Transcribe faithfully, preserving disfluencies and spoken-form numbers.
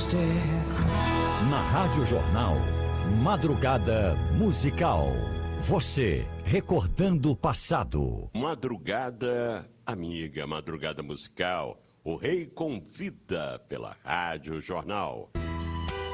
Na Rádio Jornal, Madrugada Musical. Você recordando o passado. Madrugada amiga, madrugada musical. O Rei convida pela Rádio Jornal.